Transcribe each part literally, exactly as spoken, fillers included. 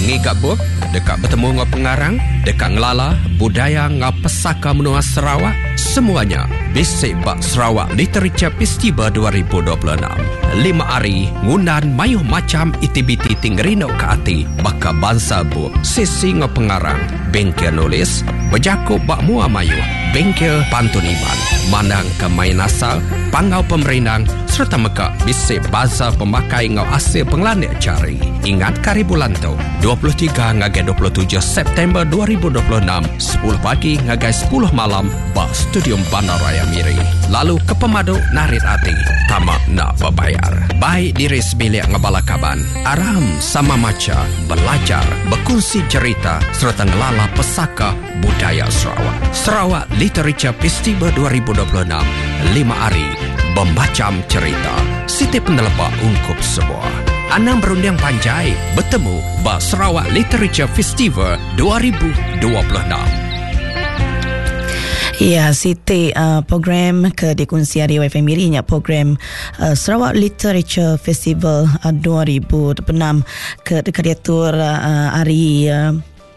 ngigak buk, dekat bertemu dengan pengarang, dekat ngelala budaya ngau pesaka menua Sarawak, semuanya bisik bak Sarawak Literature Festival dua ribu dua puluh enam. Lima hari ngundan mayuh macam itibiti tinggerino ke hati baka bangsa bu sisi ngau pengarang, bengkel nulis, berjakup bak mua mayuh, bengkel pantuniman, mandang ke main asal, pangau pemerintah serta meka bisik bahasa pemakai ngau asal penglanik cari. Ingat kari bulan tu dua puluh tiga ngagai dua puluh tujuh September dua ribu dua puluh enam, sepuluh pagi ngagai sepuluh malam bak Studium Bandaraya Miri. Lalu ke pemadu narit hati tamak nak berbayar. Baik diri sebilik ngebalakaban, aram sama maca, belajar, berkongsi cerita serta ngelala pesaka budaya Sarawak. Sarawak Literature Festival dua ribu dua puluh enam, lima hari membacam cerita. Siti penelepak ungkup sebuah. Anang berundang panjai bertemu bak Sarawak Literature Festival dua ribu dua puluh enam. Ya, Siti uh, program ke dikongsi hari W F M Miri nya program uh, Sarawak Literature Festival uh, dua ribu dua puluh enam ke dekat diatur uh, hari uh,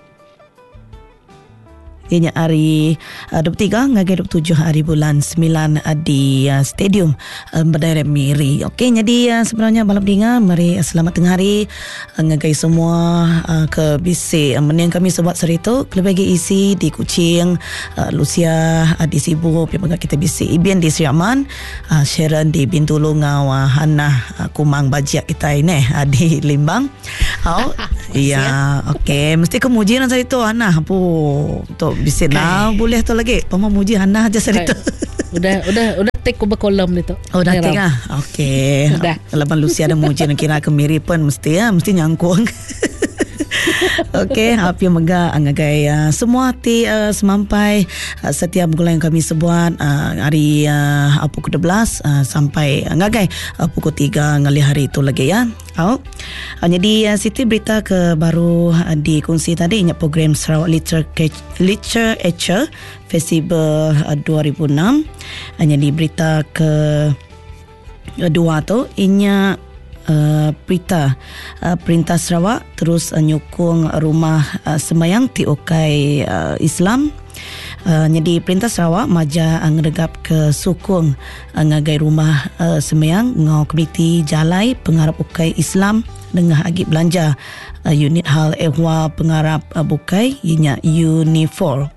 ianya hari uh, dua puluh tiga ngagai dua puluh tujuh hari bulan sembilan uh, di uh, Stadium uh, Bandaraya Miri. Okey, jadi uh, sebenarnya balap dengar, mari uh, selamat tengah hari uh, ngagai semua uh, ke bisik uh, meniang kami sebab serita lebih isi di Kuching, uh, Lucia uh, di Sibu, pihak kita bisik Ibian di Sri Aman, uh, Sharon di Bintulu ngau uh, Hannah uh, Kumang Bajiak kita ini uh, di Limbang. Oh, iya, okey, mesti kemuji nak itu Hannah apa tu bisik nah boleh tu lagi pama muji Hannah aja cerita. Udah udah udah take over kolom ni tu. Oh dah take ah. Okey. Lepas Lucia ada muji nak kira kemiri pun mesti ya, mesti nyangkung. Okey, api megah angagai uh, semua hati uh, semampai uh, setiap bulan yang kami sebuat uh, hari uh, pukul dua belas uh, sampai angagai uh, pukul tiga ngali hari itu lagi ya. Oh. Uh, jadi uh, Siti berita ke baru uh, dikongsi tadi nya program Sarawak Literature Literature Festival uh, dua ribu enam. Uh, jadi berita ke uh, dua tu inya Uh, berita uh, Perintah Sarawak terus uh, nyokong rumah uh, sembahyang T O K uh, Islam. Uh, jadi Perintah Sarawak maja uh, ngedegap ke sokong uh, ngagai rumah uh, sembahyang ngau komiti jalai pengarap ukai Islam dengan agi belanja uh, unit hal ehwal pengarap uh, bukai ianya Unifor.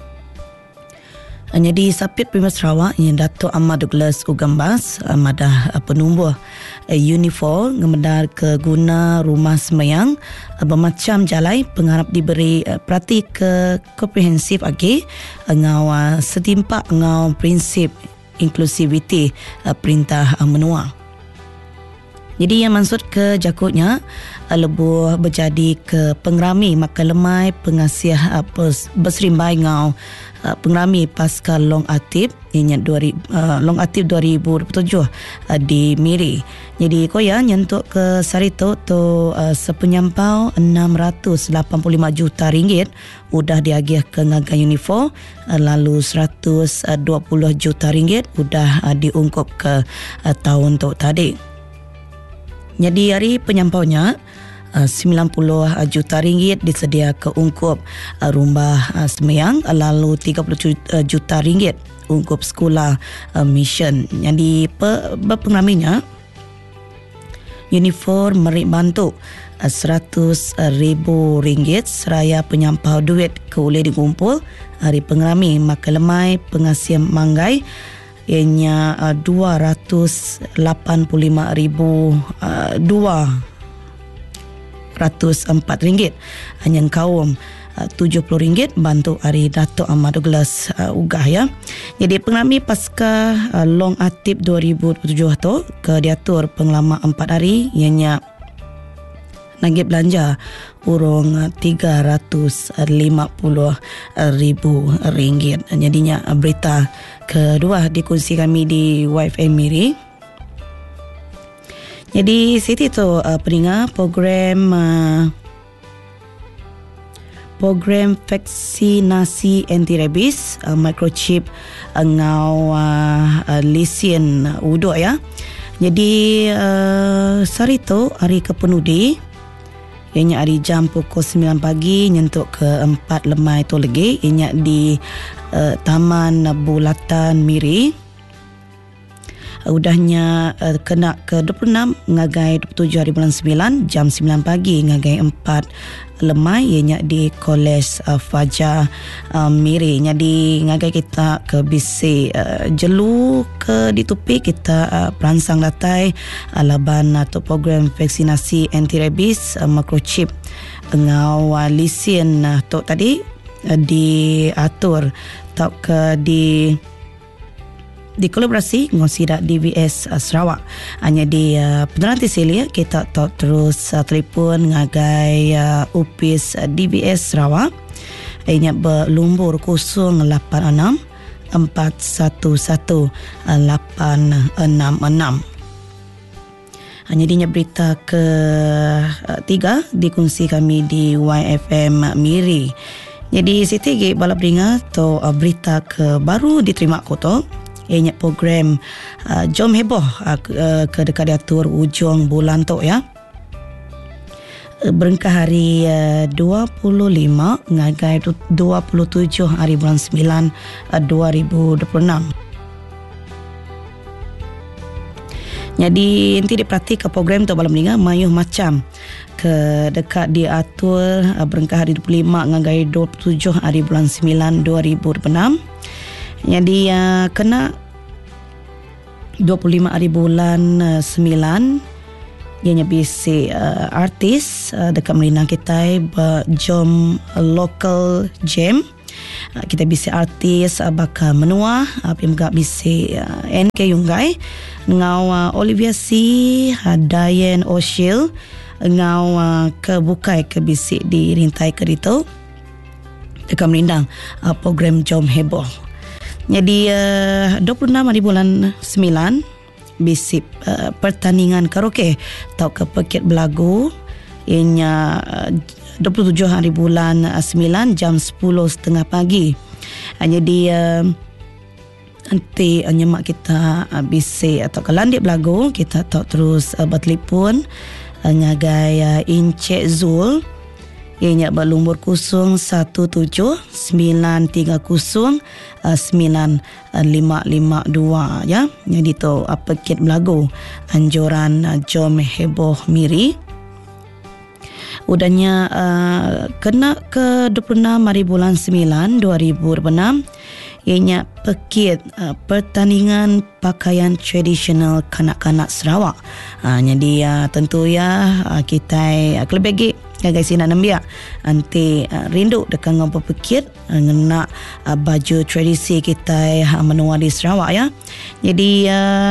Uh, jadi Sapit Primer Sarawak yang Dato' Ahmad Douglas Ugambas uh, madah uh, penumbuh uh, Unifor ngemedar ke guna rumah sembahyang uh, bermacam jalai pengarap diberi uh, perhati ke komprehensif lagi uh, ngau uh, setimpak ngau prinsip inklusiviti uh, perintah uh, menua. Jadi yang maksud ke jakutnya uh, lebuh berjadi ke pengrami maka lemai pengasih uh, berserimbai ngau uh, pengrami pasca long aktif ianya uh, long aktif dua ribu dua puluh tujuh uh, di Miri. Jadi koya nyentuk ke sarito tu uh, sepenyampau enam ratus lapan puluh lima juta ringgit udah diagih ke ngagai Unifor, uh, lalu seratus dua puluh juta ringgit udah uh, diungkup ke uh, tahun tu tadi. Jadi hari penyampaunya uh, sembilan puluh juta ringgit disedia ke ungkup uh, rumah uh, sembahyang, lalu tiga puluh juta ringgit ungkup sekolah uh, mission. Jadi pe, pengraminya Unifor meri bantu uh, seratus ribu ringgit seraya penyampau duit ke boleh dikumpul hari pengrami maka lemai pengasih manggai ianya uh, dua ratus lapan puluh lima ribu dua ratus empat ringgit. Hanya kaum uh, tujuh puluh ringgit bantu hari Dato' Ahmad Douglas uh, Ugah ya. Jadi pengrami pasca uh, long aktif dua ribu dua puluh tujuh tu ke diatur pengelama empat hari ianya nagih belanja urung tiga ratus lima puluh ribu ringgit. Jadinya berita kedua dikongsi kami di Y F M Miri. Jadi Siti tu uh, peringat program uh, program vaksinasi anti rabies uh, microchip uh, ngau uh, uh, lisen uduk ya. Jadi uh, sarito hari kepenudi Ianya hari jam pukul sembilan pagi nyentuk ke empat lemai tu lagi. Ianya di uh, Taman Bulatan Miri. Uh, udahnya uh, kena ke dua puluh enam ngagai dua puluh tujuh hari bulan sembilan jam sembilan pagi ngagai empat lemai. Ianya di Kolej uh, Fajar uh, Miri. Ianya di ngagai kita ke bisi uh, jelu ke ditupi kita uh, peransang latai uh, laban atau program vaksinasi anti-rabies uh, microchip ngau uh, lisin uh, tu tadi uh, diatur tak ke di di kolaborasi dengan Sidak D V S uh, Sarawak. Hanya di uh, Penderan Tisili kita tak terus uh, telefon ngagai uh, Upis uh, D V S Sarawak. Ianya berlumbur kosong lapan enam empat satu satu lapan enam enam. Hanya dinya berita ke uh, tiga dikongsi kami di Y F M Miri. Jadi siti balap ringa tu uh, berita ke baru diterima koto. Ianya program uh, Jom Heboh uh, ke, uh, ke dekat diatur ujung bulan tu ya. Uh, berengkah hari uh, dua puluh lima ngagai dua puluh tujuh hari bulan sembilan uh, dua ribu dua puluh enam. Jadi nanti diperhati ke program tu balam ni mayuh macam ke dekat diatur uh, berengkah hari dua puluh lima ngagai dua puluh tujuh hari bulan sembilan dua ribu dua puluh enam. Jadi uh, kena dua puluh lima hari bulan uh, sembilan ianya bisi uh, artis uh, dekat Melina kita berjom local jam. Uh, kita bisi artis uh, bakal menua uh, pimgak bisi uh, N K Yunggai ngau uh, Olivia C, uh, Diane O'Sheill ngau uh, kebukai ke bisi di rintai kerito dekat Melindang uh, program Jom Heboh. Jadi uh, dua puluh enam hari bulan sembilan bisi uh, pertandingan karaoke atau ke Pekit Belagu. Ianya uh, dua puluh tujuh hari bulan uh, sembilan jam sepuluh tiga puluh pagi. Uh, jadi uh, nanti uh, nyemak kita uh, bisi atau ke Landik Belagu kita tak terus uh, bertelefon uh, ngagai uh, Encik Zul. Ianya berlumbur kosong satu tujuh sembilan tiga kosong sembilan lima lima dua ya. Jadi tu apa Pekit Belagu anjuran uh, Jom Heboh Miri. Udahnya uh, kena ke dua puluh enam hari bulan sembilan dua ribu dua puluh enam. Ianya Pekit uh, pertandingan pakaian tradisional kanak-kanak Sarawak. Uh, jadi uh, tentu ya uh, kita uh, kelebih gagai sina nambia nanti uh, rindu dekat ngapa Pekit uh, ngena uh, baju tradisi kita uh, menua di Sarawak ya. Jadi uh,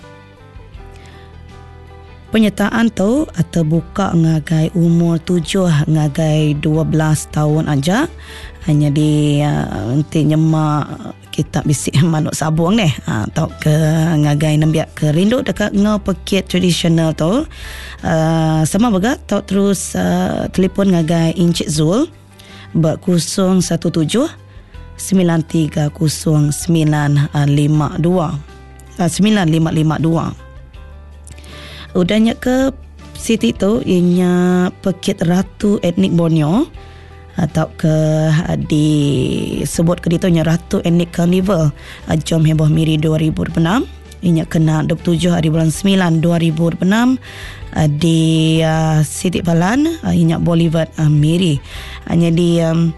penyertaan tu atau buka ngagai umur tujuh ngagai dua belas tahun aja. Hanya di uh, nanti nyemak kita bisik manuk sabung ni uh, atau ke ngagai nambiak ke rindu dekat ngau Pekit tradisional tu uh, sama baga tau terus uh, telefon ngagai Encik Zul ber kosong satu tujuh sembilan tiga kosong sembilan lima dua sembilan lima lima dua. Udahnya ke Siti tu ianya Pekit Ratu Etnik Borneo atau ke disebut ke ditunya Ratu Etnik Carnival Jom Heboh Miri dua ribu dua puluh enam. Ianya kena dua puluh tujuh hari bulan sembilan dua ribu dua puluh enam di uh, Siti Balan uh, ianya Boulevard uh, Miri. Hanya di um,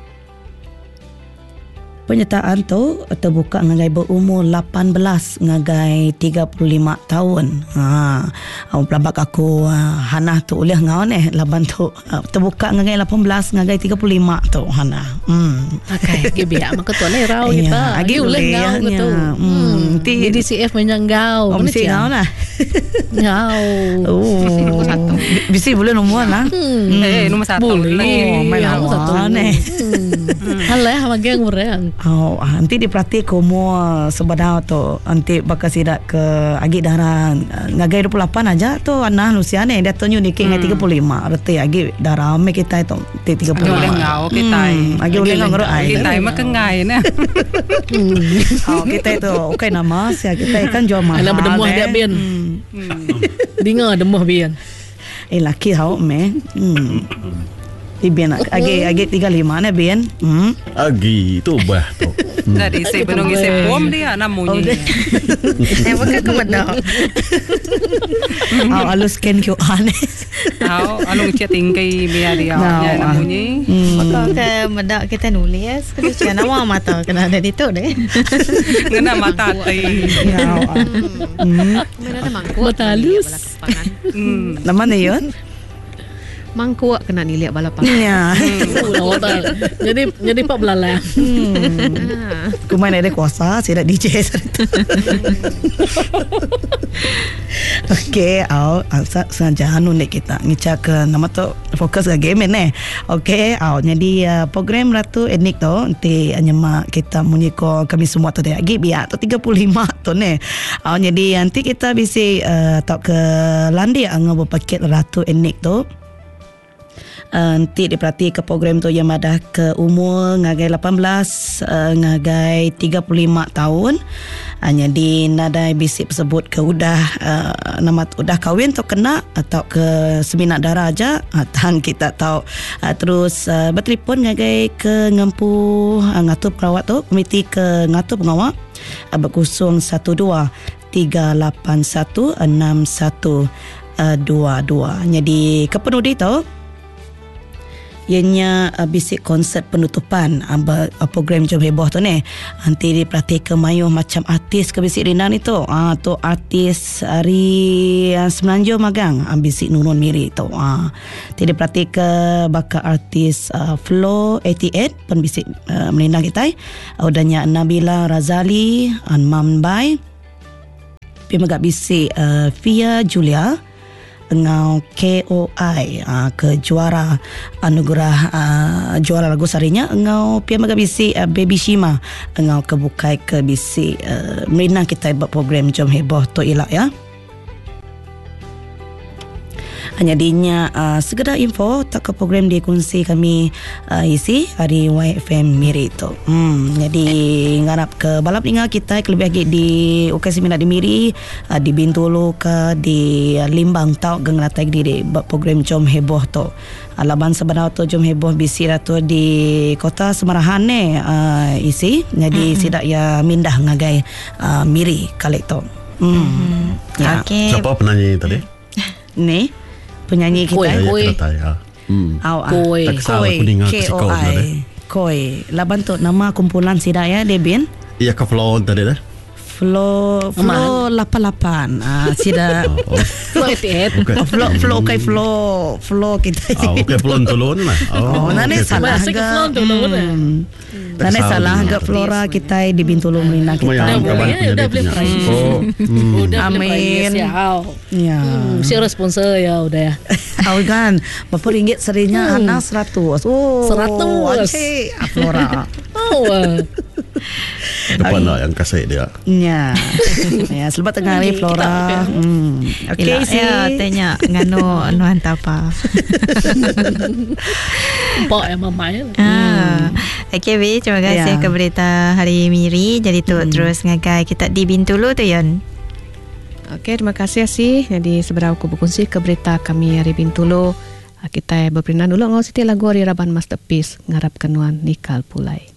penyertaan tu terbuka ngagai berumur lapan belas ngagai tiga puluh lima tahun. Ha, au pelabak aku uh, Hana tu oleh ngau ni laban tu uh, terbuka ngagai lapan belas ngagai tiga puluh lima tu Hana. Hmm. Okey, gibiak maka tu le rau kita. Agi oleh ngau gitu. Hmm, ti di C F menyangau. Oh, mesti ngau lah. Ngau. Oh. Satu. Bisi boleh nombor lah. Hmm. Eh, nombor satu. Boleh. Oh, main Nombor satu. ni. Halah mageng murang. Oh, nanti diperhati komo sebenarnya tu nanti bakal sidak ke agi darah ngagai dua puluh lapan aja tu anak Lucia ni dia tunjuk ni ke tiga puluh lima reti agi darah me kita itu tiga puluh lima. Agi ngau kita. Agi boleh ngau ai. Kita mah kengai ni. Oh, kita itu okey nama sia kita kan jual mahal. Alah berdemuh dia bin. Dengar demuh bin. Eh laki tau me. Hmm. Ibian agi agi tiga lima na bian. Hmm. Agi tu bah tu. Dari saya benung isi pom dia namanya. Eh bukan kebenar. Aw alu scan Q R ni. Aw alu chat tingkai biar dia namanya. Maka ke medak kita nulis kalau cakap nama mata kena ada itu deh. Kena mata tai. Ya. Hmm. Mana ada mangkuk. Betalus. Hmm. Nama ni yon? Mangkuk kena niliak balapan. Ya. Jadi jadi pak belala. Hmm. Kumain ada kuasa, saya dah D J. Okey, aw, asa saja anu ni kita ngicak ke nama tu fokus ke game ni. Okey, aw, jadi uh, program Ratu Etnik tu nanti nyema kita munyiko kami semua tu dia gib ya tu tiga puluh lima tu ni. Aw, jadi nanti kita bisa uh, tak ke landi angau paket Ratu Etnik tu. Uh, nanti diperhati ke program tu yang ada ke umur ngagai lapan belas uh, ngagai tiga puluh lima tahun. Uh, jadi nadai bisik tersebut ke udah uh, nama udah kahwin atau kena atau ke seminak darah aja uh, tahan kita tahu uh, terus uh, bertelefon ngagai ke ngampu uh, ngatu perawat tu komiti ke ngatu pengawal uh, berkosong satu dua tiga lapan satu enam satu dua dua. Jadi kepenudi tu ianya uh, bisik konsert penutupan uh, program Jom Heboh tu ni. Nanti diperhatikan mayuh macam artis ke bisik Rina ni tu. Ah uh, tu artis hari uh, Semenanjung magang uh, bisik Nurun Miri tu. Ah uh, nanti diperhatikan bakal artis uh, Flow lapan puluh lapan pun bisik uh, melindang kita. Uh, udahnya Nabila Razali, Anman Bai. Pi magak bisik uh, Fia Julia ngau K O I uh, ke juara anugerah uh, juara lagu sarinya ngau pia maga bisi uh, Baby Shima ngau kebukai ke bisi uh, merina kita buat program Jom Heboh tu elak ya. Hanya dinya uh, segera info tak ke program dikongsi kami uh, isi hari Y F M Miri tu. Hmm, jadi ngarap ke balap tinggal kita ke lebih lagi di Ukasi Minat di Miri, uh, di Bintulu ke di uh, Limbang tau genglatai di, di program Jom Heboh tu. Alaban sebenar tu Jom Heboh bisi tu di kota Semarahan ni uh, isi. Jadi mm-hmm. sidak ya mindah ngagai uh, Miri kali tu. Hmm. Mm-hmm. Ya. Okay. Siapa penyanyi tadi? Ni penyanyi kita. Koi. Ya. Hmm. Koi. Koi. K O I. Koi. Laban tu nama kumpulan sida ya Debin. Iya ke Flow tadi dah. Flow Flow lapan lapan. Ah sida. Flow itu. Flow Flow kai Flow Flow kita. Ah okey Flow tulun lah. Oh, nane salah ga. Nane salah ga Flora kita di Bintulu Melina kita. Udah beli price. Udah amin. Ya. Si sponsor ya udah ya. Aw kan, berapa ringgit serinya anak seratus. Oh, seratus. Flora. Oh. Depan lah yang kasih dia. Ya. Ya, selepas tengah hari Flora. Hmm. Okey sih. Ya, tanya ngano anu hantar apa. Pak yang mamai. Ah. Okey Vi, terima kasih ke berita hari Miri. Jadi tu hmm. terus ngagai kita di Bintulu tu Yon. Okey, terima kasih sih. Jadi seberapa aku berkongsi ke berita kami hari Bintulu. Kita berperinan dulu ngau siti lagu Hari Raban Masterpiece ngarap kenuan Nikal Pulai.